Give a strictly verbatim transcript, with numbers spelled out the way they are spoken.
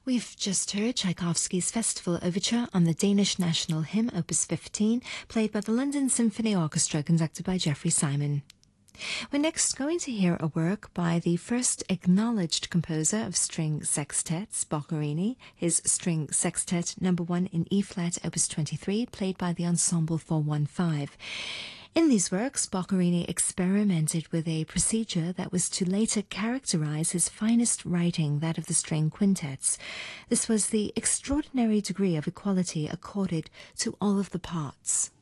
We've just heard Tchaikovsky's Festival Overture on the Danish National Hymn, Opus fifteen, played by the London Symphony Orchestra, conducted by Jeffrey Simon. We're next going to hear a work by the first acknowledged composer of string sextets, Boccherini, his String Sextet number one in E-flat, Opus twenty-three, played by the Ensemble four one five. In these works, Boccherini experimented with a procedure that was to later characterize his finest writing, that of the string quintets. This was the extraordinary degree of equality accorded to all of the parts.